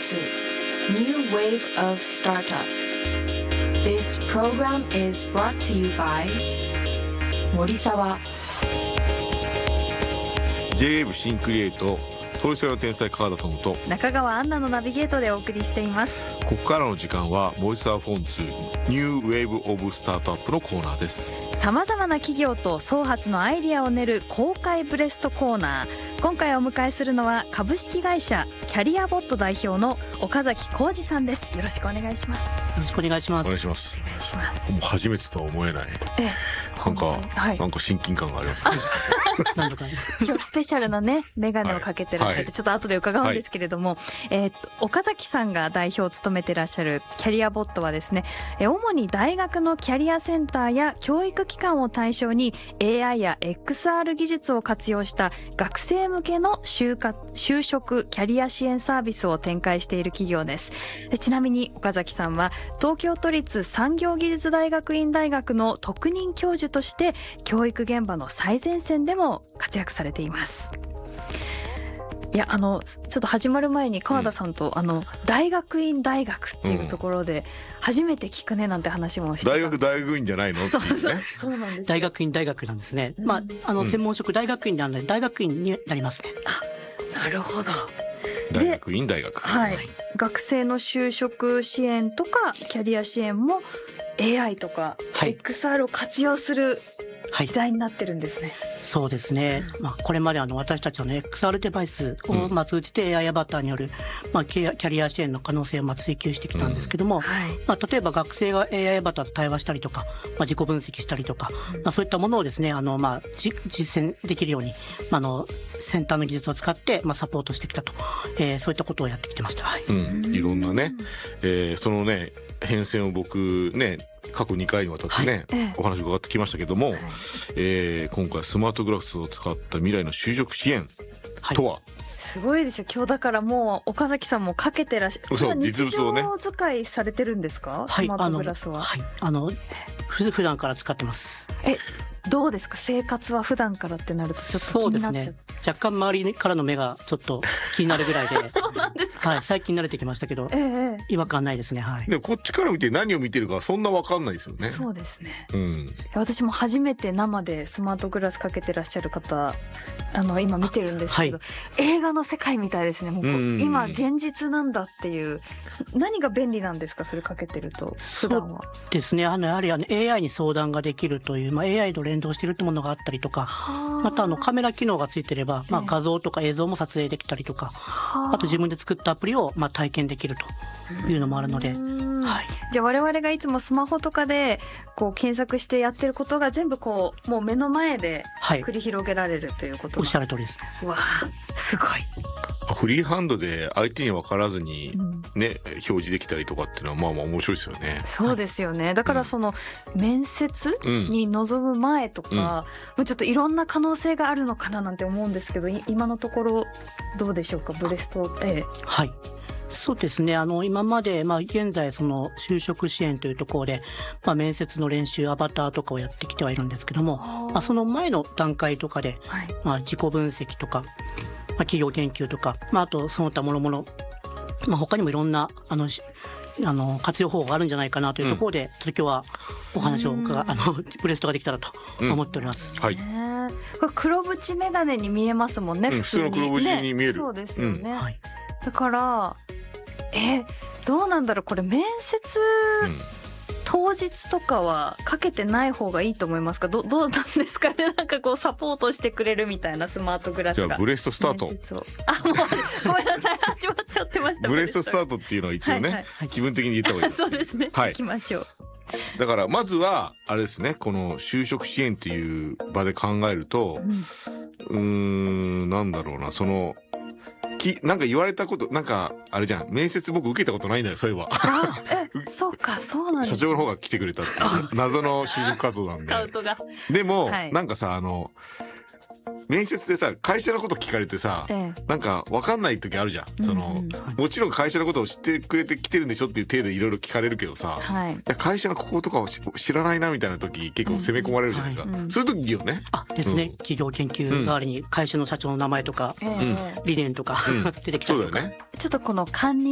Fujitsu New Wave of Startup. This program is brought to you by 森沢 J-Wave 新クリエイトトイスラの天才川田智と中川アンナのナビゲートでお送りしています。 ここからの時間は森沢フォンツ New Wave of Startup のコーナーです。 さまざまな企業と創発のアイディアを練る公開ブレストコーナー。今回お迎えするのは株式会社キャリアボット代表の岡崎浩二さんです。よろしくお願いします。 よろしくお願いします。 お願いします。 お願いします。 もう初めてとは思えない。なんか、 はい、 なんか親近感がありますね。 今日スペシャルなねメガネをかけてらっしゃって、はい、ちょっと後で伺うんですけれども、岡崎さんが代表を務めてらっしゃるキャリアボットはですね、主に大学のキャリアセンターや教育機関を対象に AI や XR 技術を活用した学生向けの就職キャリア支援サービスを展開している企業です。ちなみに岡崎さんは東京都立産業技術大学院大学の特任教授として教育現場の最前線でも活躍されています。いやちょっと始まる前に川田さんと、大学院大学っていうところで初めて聞くねなんて話もしてた、 大学院じゃないのっていうね。 そうなんです。 大学院大学なんですね。専門職大学院なので大学院になりますね。 なるほど。 大学院大学、 はい、学生の就職支援とかキャリア支援も AI とか XR を活用する時代になってるんですね。 そうですね。これまで私たちの XR デバイスを通じて AI アバターによるキャリア支援の可能性を追求してきたんですけども、例えば学生が AI アバターと対話したりとか、自己分析したりとか、そういったものをですね実践できるように先端の技術を使ってサポートしてきたと、そういったことをやってきてました。 いろんなね、そのね変遷を僕ね過去2回にわたってね、お話伺ってきましたけども、今回スマートグラスを使った未来の就職支援とは、 すごいですよ。今日だからもう岡崎さんもかけてらっしゃる。 そう実物をね日常使いされてるんですか、スマートグラスは。 普段から使ってます。 どうですか、生活は普段からってなるとちょっと気になっちゃう。 そうですね、若干周りからの目がちょっと気になるぐらいでそうなんですか。 最近慣れてきましたけど、違和感ないですね。 でこっちから見て何を見てるかそんな分かんないですよね。 そうですね、私も初めて生でスマートグラスかけてらっしゃる方今見てるんですけど、映画の世界みたいですね。もう今現実なんだっていう。何が便利なんですか、それかけてると普段は。 そうですね、やはりAI に相談ができるという、AI と連動しているってものがあったりとか、またカメラ機能がついてれば、画像とか映像も撮影できたりとか、あと自分で作ったアプリを体験できるというのもあるので、 じゃあ我々がいつもスマホとかで検索してやってることが全部もう目の前で繰り広げられるということ、 おっしゃる通りです。 わあ、すごい。 フリーハンドで相手に分からずにね、表示できたりとかっていうのは面白いですよね。 そうですよね。だから面接に臨む前とか、もうちょっといろんな可能性があるのかななんて思うんですけど、今のところどうでしょうか、ブレスト。 そうですね、今まで、現在就職支援というところで、面接の練習アバターとかをやってきてはいるんですけども、その前の段階とかで、自己分析とか、企業研究とか、あとその他もろもろ、他にもいろんな活用方法があるんじゃないかなというところで、ちょっと今日はお話をブレストができたらと思っております。 これ黒縁眼鏡に見えますもんね、普通に。 普通の黒縁に見える。 そうですよね。だからどうなんだろう、これ面接、当日とかはかけてない方がいいと思いますか。どうなんですかね。なんかサポートしてくれるみたいなスマートグラスが。 じゃあブレストスタート。 もうごめんなさい、始まっちゃってました。 ブレストスタートっていうのは一応ね、気分的に言った方がいい。 そうですね、行きましょう。 だからまずはあれですね、この就職支援っていう場で考えると、なんだろうな、なんか言われたこと、なんかあれじゃん、面接僕受けたことないんだよ、そういえば。 そうか、そうなんです。 社長の方が来てくれたっていう謎の就職活動なんで。 スカウトが。 でも、なんかさ、面接でさ、会社のこと聞かれてさ、なんか分かんない時あるじゃん。もちろん会社のことを知ってくれて来てるんでしょっていう体でいろいろ聞かれるけどさ、会社のこことかを知らないなみたいな時結構攻め込まれるじゃないですか。そういう時いいよね。 ですね、企業研究代わりに会社の社長の名前とか理念とか出てきたりとか。 ちょっとこのカンニ